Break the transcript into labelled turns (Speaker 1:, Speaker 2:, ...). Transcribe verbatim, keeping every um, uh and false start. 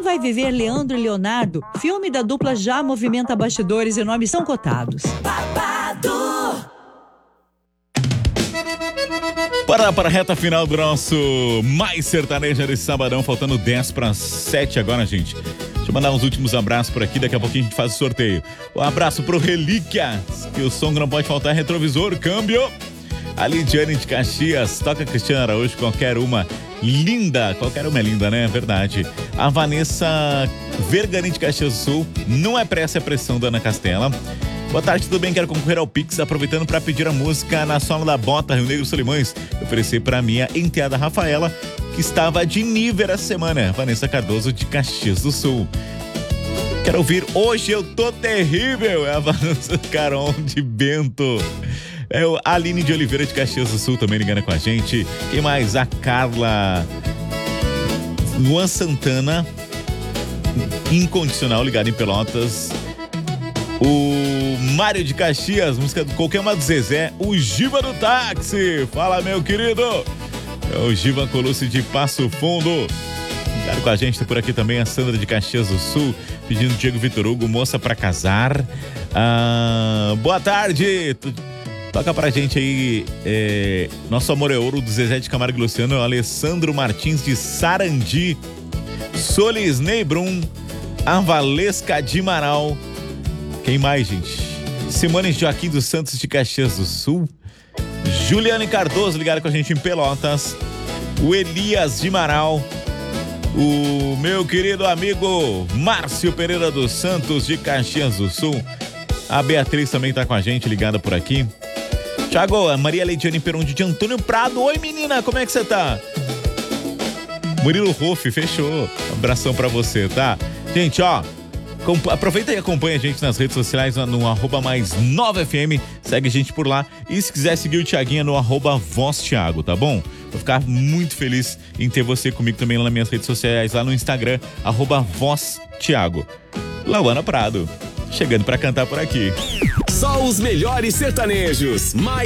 Speaker 1: vai viver Leandro e Leonardo? Filme da dupla já movimenta bastidores e nomes são cotados.
Speaker 2: Babado.
Speaker 3: Para, para a reta final do nosso Mais Sertaneja desse sabadão, faltando dez para sete agora, gente. Deixa eu mandar uns últimos abraços por aqui, daqui a pouquinho a gente faz o sorteio. Um abraço pro Relíquias, que o som que não pode faltar é retrovisor, câmbio. A Lidiane de Caxias, toca Cristiana Araújo, qualquer uma linda, qualquer uma é linda, né? É verdade. A Vanessa Vergani de Caxias do Sul, não é pressa, é pressão da Ana Castela. Boa tarde, tudo bem? Quero concorrer ao Pix, aproveitando para pedir a música Na Sola da Bota, Rio Negro Solimões. Oferecer para minha enteada Rafaela, que estava de nível essa semana. Vanessa Cardoso de Caxias do Sul. Quero ouvir Hoje Eu Tô Terrível, é a Vanessa Caron de Bento. É a Aline de Oliveira de Caxias do Sul também ligando com a gente. Quem mais? A Carla Luan Santana, Incondicional, ligado em Pelotas. O Mário de Caxias, música do qualquer uma do Zezé. O Giva do Táxi, fala meu querido. É o Giva Colucci de Passo Fundo. Ligado com a gente, tá por aqui também a Sandra de Caxias do Sul, pedindo Diego Vitor Hugo, Moça Pra Casar. Ah, boa tarde. Toca pra gente aí, é, Nosso Amor é Ouro, do Zezé de Camargo e Luciano, Alessandro Martins de Sarandi, Solis Neibrum, a Valesca de Amaral. Quem mais, gente? Simone Joaquim dos Santos de Caxias do Sul, Juliane Cardoso ligado com a gente em Pelotas, o Elias de Amaral, o meu querido amigo Márcio Pereira dos Santos de Caxias do Sul, a Beatriz também tá com a gente ligada por aqui. Thiago, a Maria Leidiane Perundi de Antônio Prado. Oi, menina, como é que você tá? Murilo Ruff, fechou. Abração pra você, tá? Gente, ó, aproveita e acompanha a gente nas redes sociais, no arroba mais nove F M, segue a gente por lá. E se quiser seguir o Thiaguinho no arroba Voz Thiago, tá bom? Vou ficar muito feliz em ter você comigo também lá nas minhas redes sociais, lá no Instagram, arroba Voz Thiago. Lauana Prado, chegando pra cantar por aqui.
Speaker 2: Só os melhores sertanejos, mais